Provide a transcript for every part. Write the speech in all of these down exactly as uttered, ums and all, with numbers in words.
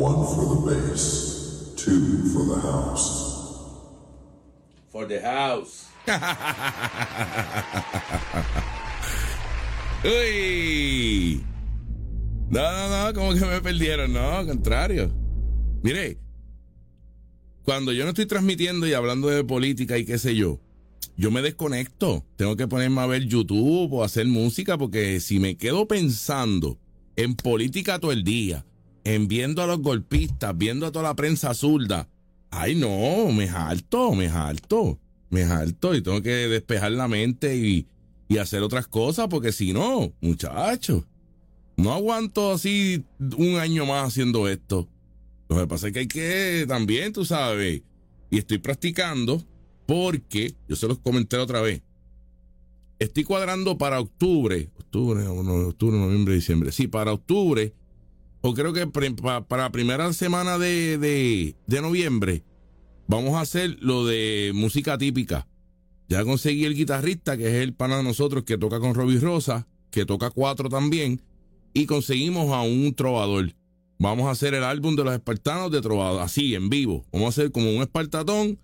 One for the bass, two for the house. For the house. Uy. No, no, no, como que me perdieron, no, al contrario. Mire, cuando yo no estoy transmitiendo y hablando de política y qué sé yo, yo me desconecto. Tengo que ponerme a ver YouTube o hacer música, porque si me quedo pensando en política todo el día, en viendo a los golpistas, viendo a toda la prensa zurda, ay no, me jalto, me jalto, me jalto y tengo que despejar la mente y, y hacer otras cosas, porque si no, muchachos, no aguanto así un año más haciendo esto. Lo que pasa es que hay que también, tú sabes, y estoy practicando porque, yo se los comenté otra vez, estoy cuadrando para octubre, octubre, no, octubre, noviembre, diciembre, sí, para octubre, o creo que pre, pa, para la primera semana de, de, de noviembre, vamos a hacer lo de música típica. Ya conseguí el guitarrista, que es el pana de nosotros, que toca con Robbie Rosa, que toca cuatro también, y conseguimos a un trovador. Vamos a hacer el álbum de los espartanos de trovador, así, en vivo. Vamos a hacer como un espartatón,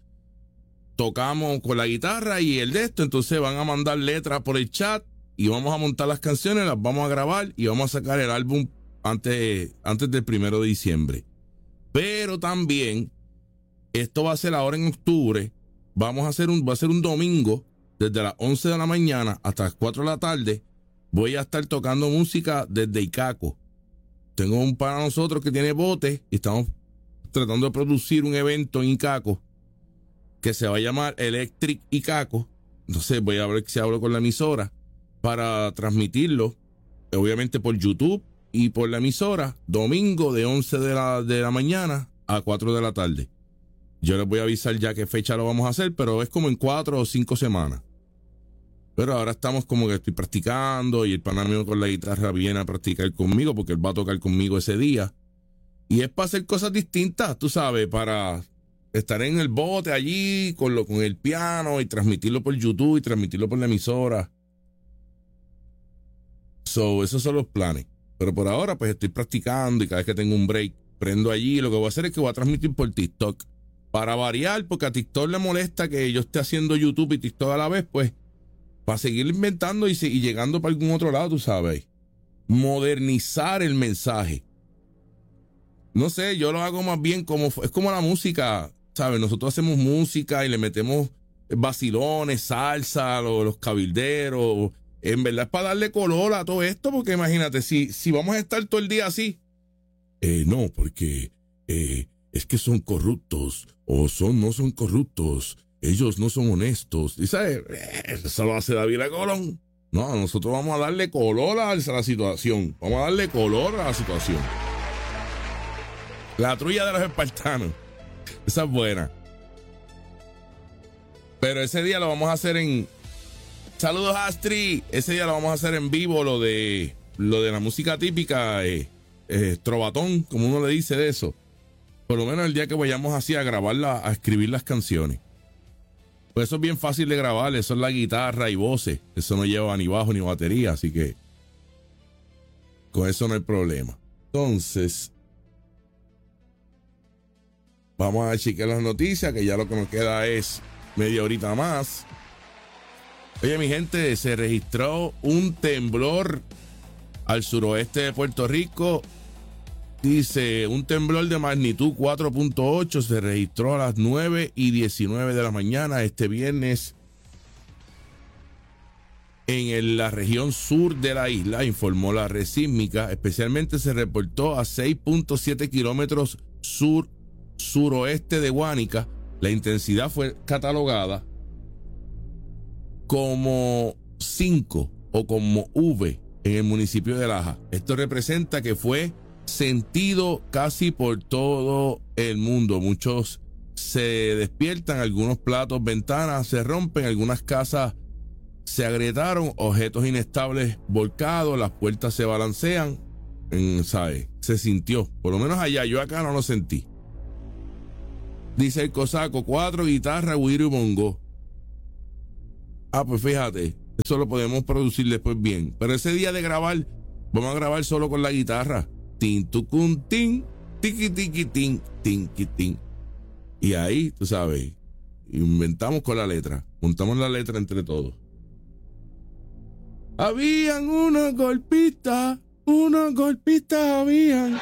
tocamos con la guitarra y el de esto, entonces van a mandar letras por el chat y vamos a montar las canciones, las vamos a grabar y vamos a sacar el álbum antes, antes del primero de diciembre. Pero también, esto va a ser ahora en octubre, vamos a hacer un, va a ser un domingo, desde las once de la mañana hasta las cuatro de la tarde, voy a estar tocando música desde Icaco. Tengo un para nosotros que tiene bote y estamos tratando de producir un evento en Icaco que se va a llamar Electric Icaco. Entonces voy a ver si hablo con la emisora para transmitirlo, obviamente por YouTube y por la emisora, domingo de once de la, de la mañana a cuatro de la tarde. Yo les voy a avisar ya qué fecha lo vamos a hacer, pero es como en cuatro o cinco semanas. Pero ahora estamos como que estoy practicando y el pana mío con la guitarra viene a practicar conmigo porque él va a tocar conmigo ese día. Y es para hacer cosas distintas, tú sabes, para estar en el bote allí con, lo, con el piano y transmitirlo por YouTube y transmitirlo por la emisora. So, esos son los planes. Pero por ahora pues estoy practicando y cada vez que tengo un break prendo allí y lo que voy a hacer es que voy a transmitir por TikTok. Para variar, porque a TikTok le molesta que yo esté haciendo YouTube y TikTok a la vez, pues para seguir inventando y, y llegando para algún otro lado, tú sabes. Modernizar el mensaje. No sé, yo lo hago más bien como, es como la música, ¿sabes? Nosotros hacemos música y le metemos vacilones, salsa, los, los cabilderos. En verdad es para darle color a todo esto, porque imagínate, si, si vamos a estar todo el día así. Eh, no, porque eh, es que son corruptos, o son, no son corruptos. Ellos no son honestos. Y ¿sabes? Eso lo hace David Colón. No, nosotros vamos a darle color a la situación. Vamos a darle color a la situación. La trulla de los espartanos. Esa es buena. Pero ese día lo vamos a hacer en... Saludos, Astri. Ese día lo vamos a hacer en vivo, lo de lo de la música típica, eh, eh, trovatón, como uno le dice de eso. Por lo menos el día que vayamos así a grabarla, a escribir las canciones. Pues eso es bien fácil de grabar, eso es la guitarra y voces. Eso no lleva ni bajo ni batería, así que con eso no hay problema. Entonces, vamos a chequear las noticias, que ya lo que nos queda es media horita más. Oye, mi gente, se registró un temblor al suroeste de Puerto Rico. Dice, un temblor de magnitud cuatro punto ocho se registró a las nueve y diecinueve de la mañana este viernes en el, la región sur de la isla, informó la red sísmica. Especialmente se reportó a seis punto siete kilómetros sur suroeste de Guánica. La intensidad fue catalogada como cinco o como V en el municipio de Laja. Esto representa que fue sentido casi por todo el mundo. Muchos se despiertan, algunos platos, ventanas se rompen, algunas casas se agrietaron, objetos inestables volcados, las puertas se balancean, en, ¿sabe? Se sintió, por lo menos allá, yo acá no lo sentí. Dice el cosaco, cuatro guitarras, güiro y bongo. Ah, pues fíjate, eso lo podemos producir después bien. Pero ese día de grabar, vamos a grabar solo con la guitarra. Tin, tucun, tin, Tiki, tiki, tin, tinki, tin. Y ahí, tú sabes, inventamos con la letra. Montamos la letra entre todos. Habían unos golpistas, unos golpistas habían.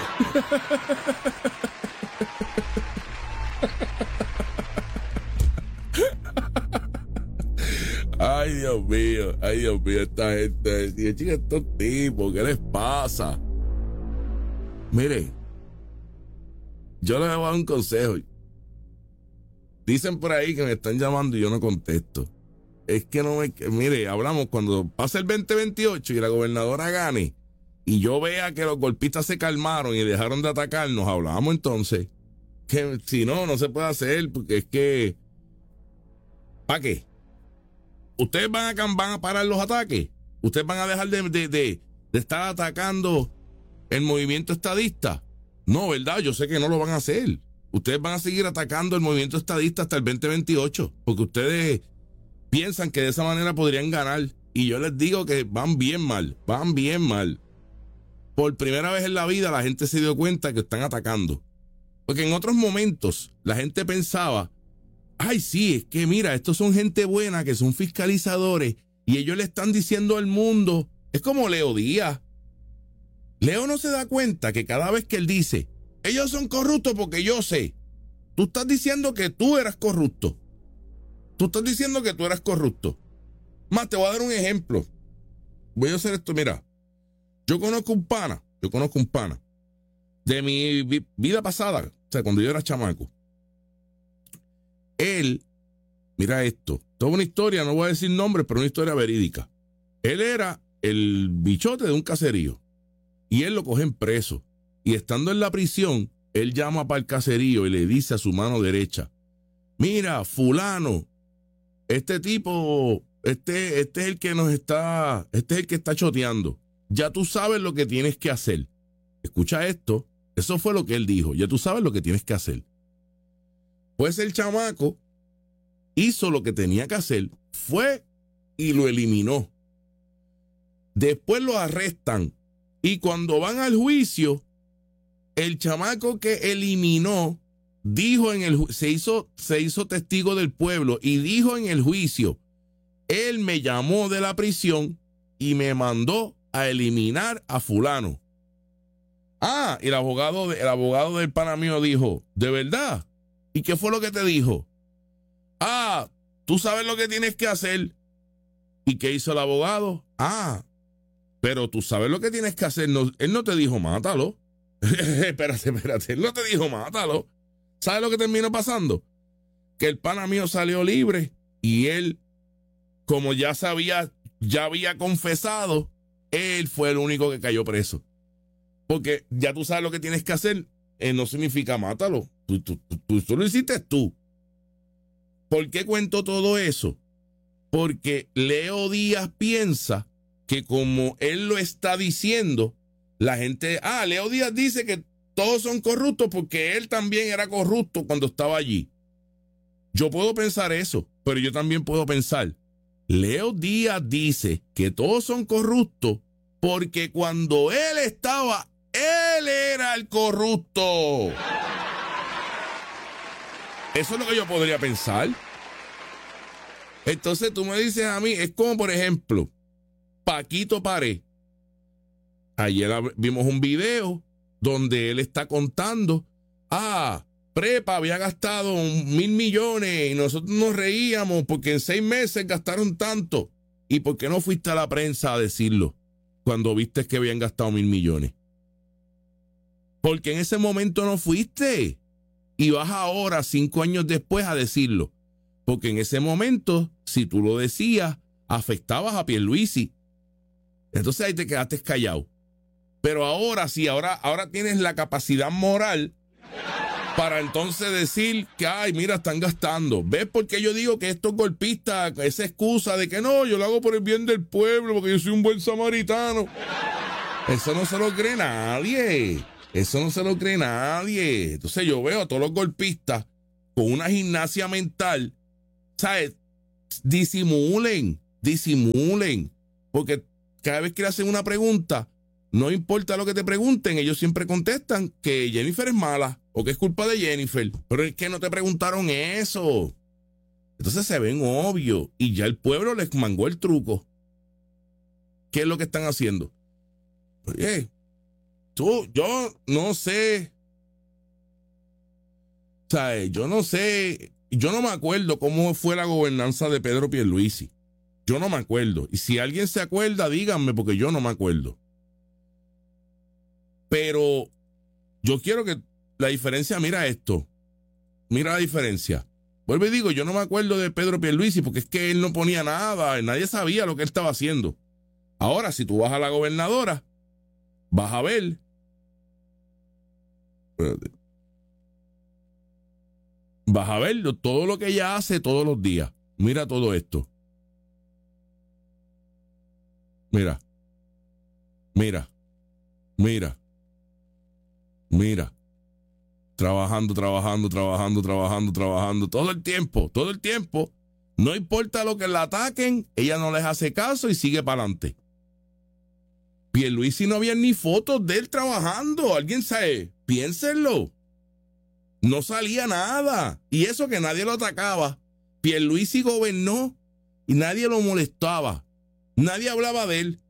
Ay, Dios mío, ay, Dios mío, esta gente. Y chica, estos tipos, ¿qué les pasa? Mire, yo les voy a dar un consejo. Dicen por ahí que me están llamando y yo no contesto. Es que no me... Mire, hablamos cuando pase el veinte veintiocho y la gobernadora gane y yo vea que los golpistas se calmaron y dejaron de atacarnos, hablamos entonces. Que si no, no se puede hacer porque es que... ¿Para qué? ¿Ustedes van a, van a parar los ataques? ¿Ustedes van a dejar de, de, de, de estar atacando el movimiento estadista? No, ¿verdad? Yo sé que no lo van a hacer. Ustedes van a seguir atacando el movimiento estadista hasta el veinte veintiocho, porque ustedes piensan que de esa manera podrían ganar. Y yo les digo que van bien mal, van bien mal. Por primera vez en la vida la gente se dio cuenta que están atacando. Porque en otros momentos la gente pensaba, ay sí, es que mira, estos son gente buena, que son fiscalizadores, y ellos le están diciendo al mundo, es como Leo Díaz. Leo no se da cuenta que cada vez que él dice, ellos son corruptos porque yo sé, tú estás diciendo que tú eras corrupto. Tú estás diciendo que tú eras corrupto. Más, te voy a dar un ejemplo. Voy a hacer esto, mira. Yo conozco un pana, yo conozco un pana de mi vi- vida pasada, o sea, cuando yo era chamaco. Él, mira esto, toda una historia, no voy a decir nombres, pero una historia verídica. Él era el bichote de un caserío y él lo cogen preso. Y estando en la prisión, él llama para el caserío y le dice a su mano derecha, mira, fulano, este tipo, este, este es el que nos está, este es el que está choteando. Ya tú sabes lo que tienes que hacer. Escucha esto, eso fue lo que él dijo, ya tú sabes lo que tienes que hacer. Pues el chamaco hizo lo que tenía que hacer, fue y lo eliminó. Después lo arrestan y cuando van al juicio, el chamaco que eliminó dijo en el se hizo se hizo testigo del pueblo y dijo en el juicio, él me llamó de la prisión y me mandó a eliminar a fulano. Ah, y el abogado de, el abogado del pana mío dijo, ¿de verdad? ¿Y qué fue lo que te dijo? Ah, tú sabes lo que tienes que hacer. ¿Y qué hizo el abogado? Ah, pero tú sabes lo que tienes que hacer. No, él no te dijo mátalo. espérate, espérate. Él no te dijo mátalo. ¿Sabes lo que terminó pasando? Que el pana mío salió libre y él, como ya sabía, ya había confesado, él fue el único que cayó preso. Porque ya tú sabes lo que tienes que hacer. Eh, no significa mátalo. Tú, tú, tú, tú, tú lo hiciste tú. ¿Por qué cuento todo eso? Porque Leo Díaz piensa que como él lo está diciendo, la gente, ah, Leo Díaz dice que todos son corruptos porque él también era corrupto cuando estaba allí. Yo puedo pensar eso, pero yo también puedo pensar, Leo Díaz dice que todos son corruptos porque cuando él estaba, él era el corrupto. Eso es lo que yo podría pensar. Entonces tú me dices a mí, es como por ejemplo, Paquito Pared. Ayer vimos un video donde él está contando, ah, Prepa había gastado mil millones y nosotros nos reíamos porque en seis meses gastaron tanto. ¿Y por qué no fuiste a la prensa a decirlo cuando viste que habían gastado mil millones? Porque en ese momento no fuiste y vas ahora, cinco años después, a decirlo. Porque en ese momento, si tú lo decías, afectabas a Pierluisi. Entonces ahí te quedaste callado. Pero ahora sí, ahora, ahora tienes la capacidad moral para entonces decir que, ay, mira, están gastando. ¿Ves por qué yo digo que estos golpistas, esa excusa de que no, yo lo hago por el bien del pueblo, porque yo soy un buen samaritano? Eso no se lo cree nadie. Eso no se lo cree nadie. Entonces yo veo a todos los golpistas con una gimnasia mental, ¿sabes? Disimulen, disimulen. Porque cada vez que le hacen una pregunta, no importa lo que te pregunten, ellos siempre contestan que Jennifer es mala o que es culpa de Jennifer. Pero es que no te preguntaron eso. Entonces se ven obvio y ya el pueblo les mangó el truco. ¿Qué es lo que están haciendo? Oye, tú, yo no sé. O sea, yo no sé, yo no me acuerdo cómo fue la gobernanza de Pedro Pierluisi. Yo no me acuerdo. Y si alguien se acuerda, díganme, porque yo no me acuerdo. Pero yo quiero que la diferencia, mira esto. Mira la diferencia. Vuelvo y digo, yo no me acuerdo de Pedro Pierluisi porque es que él no ponía nada, nadie sabía lo que él estaba haciendo. Ahora, si tú vas a la gobernadora, vas a ver. Espérate. Vas a ver todo lo que ella hace todos los días. Mira todo esto. Mira. Mira. Mira. Mira. Trabajando, trabajando, trabajando, trabajando, trabajando. Todo el tiempo, todo el tiempo. No importa lo que la ataquen, ella no les hace caso y sigue para adelante. Pierluisi no había ni fotos de él trabajando. ¿Alguien sabe? Piénsenlo. No salía nada. Y eso que nadie lo atacaba. Pierluisi gobernó y nadie lo molestaba. Nadie hablaba de él.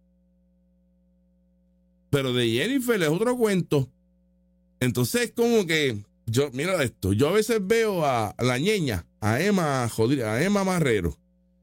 Pero de Jennifer es otro cuento. Entonces, como que, yo, mira esto, yo a veces veo a, a la ñeña, a Emma, joder, a Emma Marrero.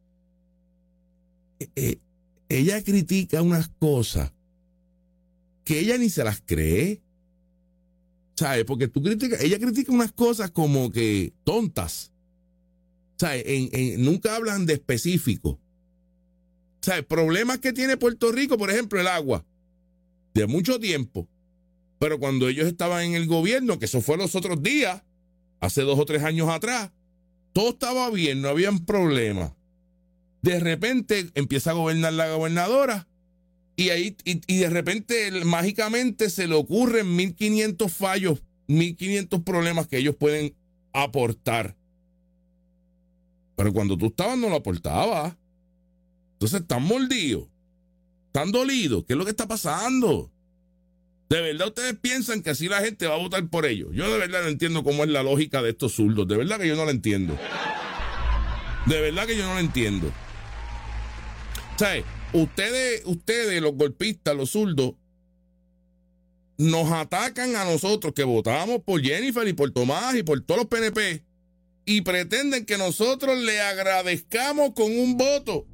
Eh, eh, ella critica unas cosas que ella ni se las cree. ¿Sabes? Porque tú criticas, ella critica unas cosas como que tontas. ¿Sabes? En, en, nunca hablan de específico. ¿Sabes? Problemas que tiene Puerto Rico, por ejemplo, el agua. De mucho tiempo. Pero cuando ellos estaban en el gobierno, que eso fue los otros días, hace dos o tres años atrás, todo estaba bien, no habían problemas. De repente empieza a gobernar la gobernadora y ahí y, y de repente mágicamente se le ocurren mil quinientos fallos, mil quinientos problemas que ellos pueden aportar. Pero cuando tú estabas no lo aportabas. Entonces están mordidos, están dolidos. ¿Qué es lo que está pasando? ¿De verdad ustedes piensan que así la gente va a votar por ellos? Yo de verdad no entiendo cómo es la lógica de estos zurdos. De verdad que yo no la entiendo. De verdad que yo no la entiendo. O sea, ustedes, ustedes, los golpistas, los zurdos, nos atacan a nosotros que votábamos por Jennifer y por Tomás y por todos los P N P y pretenden que nosotros le agradezcamos con un voto.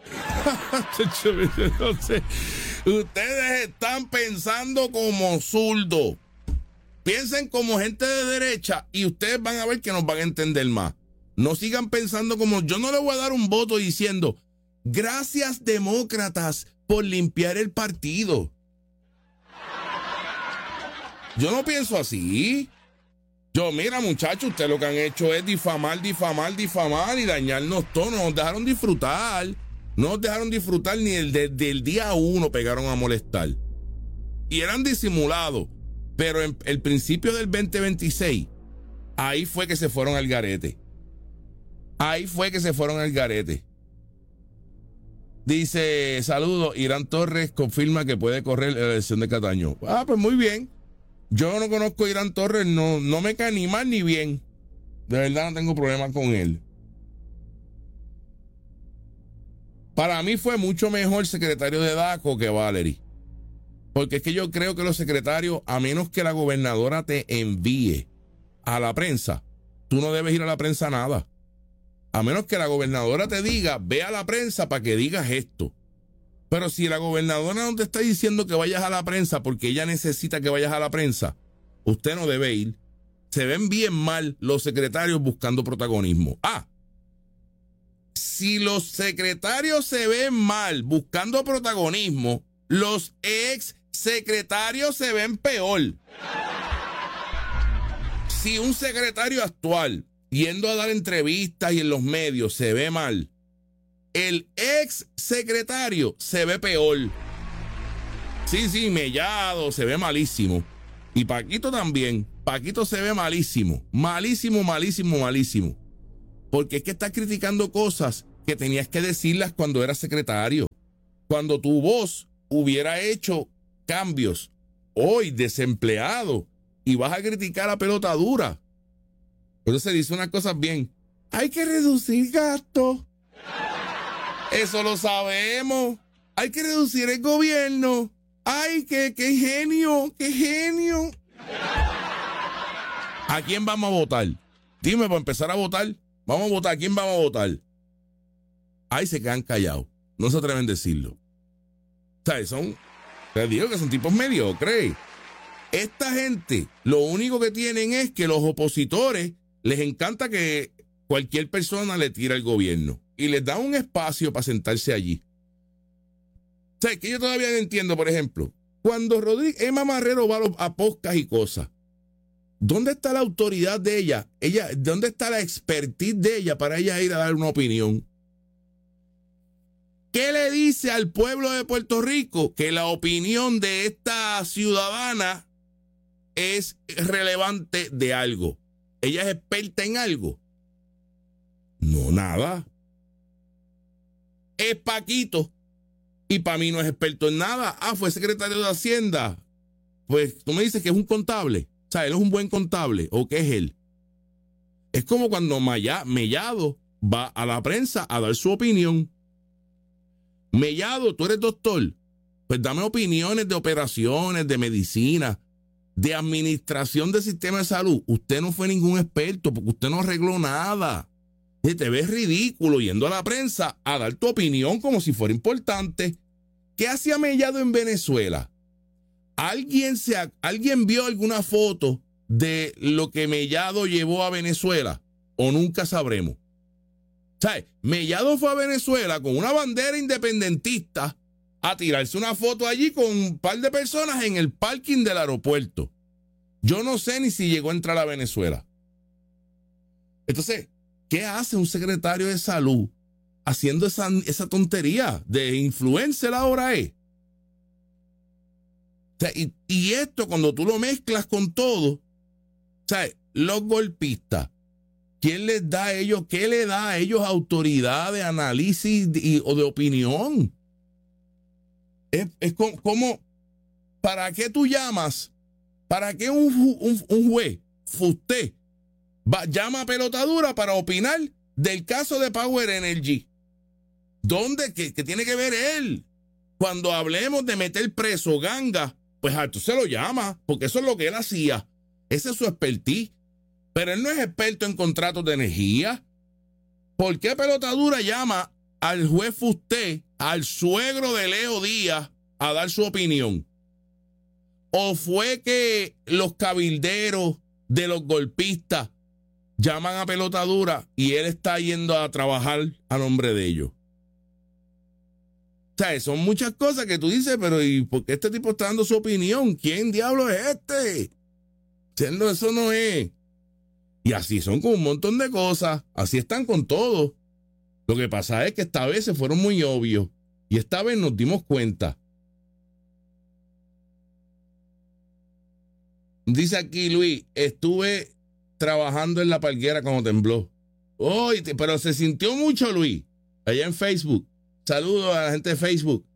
No sé. Ustedes están pensando como zurdos. Piensen como gente de derecha y ustedes van a ver que nos van a entender más. No sigan pensando como yo no le voy a dar un voto diciendo gracias demócratas por limpiar el partido. Yo no pienso así. Yo, mira muchachos, ustedes lo que han hecho es difamar, difamar, difamar y dañarnos todos. No nos dejaron disfrutar. No nos dejaron disfrutar ni el de, del día uno pegaron a molestar. Y eran disimulados. Pero en el principio del veinte veintiséis, ahí fue que se fueron al garete. Ahí fue que se fueron al garete. Dice, saludos, Irán Torres confirma que puede correr la elección de Cataño. Ah, pues muy bien. Yo no conozco a Irán Torres, no, no me cae ni mal ni bien. De verdad no tengo problema con él. Para mí fue mucho mejor secretario de DACO que Valerie. Porque es que yo creo que los secretarios, a menos que la gobernadora te envíe a la prensa, tú no debes ir a la prensa nada. A menos que la gobernadora te diga, ve a la prensa para que digas esto. Pero si la gobernadora no te está diciendo que vayas a la prensa porque ella necesita que vayas a la prensa, usted no debe ir. Se ven bien mal los secretarios buscando protagonismo. Ah, si los secretarios se ven mal buscando protagonismo, los ex secretarios se ven peor. Si un secretario actual yendo a dar entrevistas y en los medios se ve mal, el ex secretario se ve peor. Sí, sí, Mellado se ve malísimo. Y Paquito también. Paquito se ve malísimo. Malísimo, malísimo, malísimo. Porque es que estás criticando cosas que tenías que decirlas cuando eras secretario. Cuando tu voz hubiera hecho cambios, hoy desempleado, y vas a criticar a pelota dura. Entonces dice unas cosas bien. Hay que reducir gastos. Eso lo sabemos. Hay que reducir el gobierno. Ay, qué, qué genio, qué genio. ¿A quién vamos a votar? Dime, para empezar a votar. Vamos a votar. ¿A quién vamos a votar? Ahí se quedan callados. No se atreven a decirlo. O sea, son, te digo que son tipos mediocres. Esta gente, lo único que tienen es que los opositores les encanta que cualquier persona le tire al gobierno y les da un espacio para sentarse allí. O sea, que yo todavía no entiendo, por ejemplo, cuando Rodríguez, Emma Marrero va a, los, a podcast y cosas, ¿dónde está la autoridad de ella? ella? ¿Dónde está la expertise de ella para ella ir a dar una opinión? ¿Qué le dice al pueblo de Puerto Rico? Que la opinión de esta ciudadana es relevante de algo. ¿Ella es experta en algo? No, nada. Es Paquito y para mí no es experto en nada. Ah, fue secretario de Hacienda. Pues tú me dices que es un contable. O sea, él es un buen contable. ¿O qué es él? Es como cuando Maya, Mellado va a la prensa a dar su opinión. Mellado, tú eres doctor. Pues dame opiniones de operaciones, de medicina, de administración del sistema de salud. Usted no fue ningún experto porque usted no arregló nada. Y te ves ridículo yendo a la prensa a dar tu opinión como si fuera importante. ¿Qué hacía Mellado en Venezuela? ¿Alguien, se, ¿Alguien vio alguna foto de lo que Mellado llevó a Venezuela? ¿O nunca sabremos? ¿Sabes? Mellado fue a Venezuela con una bandera independentista a tirarse una foto allí con un par de personas en el parking del aeropuerto. Yo no sé ni si llegó a entrar a Venezuela. Entonces, ¿qué hace un secretario de salud haciendo esa, esa tontería de influencer ahora es? O sea, y, y esto cuando tú lo mezclas con todo, ¿sabes? Los golpistas, ¿quién les da a ellos, qué le da a ellos autoridad de análisis y, o de opinión? Es, es como, como, ¿para qué tú llamas? ¿Para qué un, un, un juez, usted, va, llama a pelota dura para opinar del caso de Power Energy? ¿Dónde? ¿Qué, qué tiene que ver él? Cuando hablemos de meter preso ganga, pues a tú se lo llama, porque eso es lo que él hacía. Ese es su expertise. Pero él no es experto en contratos de energía. ¿Por qué pelota dura llama al juez Fusté, al suegro de Leo Díaz, a dar su opinión? ¿O fue que los cabilderos de los golpistas llaman a pelota dura y él está yendo a trabajar a nombre de ellos? O sea, son muchas cosas que tú dices, pero ¿y por qué este tipo está dando su opinión? ¿Quién diablo es este? Siendo eso no es. Y así son con un montón de cosas. Así están con todo. Lo que pasa es que esta vez se fueron muy obvios. Y esta vez nos dimos cuenta. Dice aquí Luis, estuve trabajando en la palguera cuando tembló. Oh, pero se sintió mucho, Luis, allá en Facebook. Saludos a la gente de Facebook.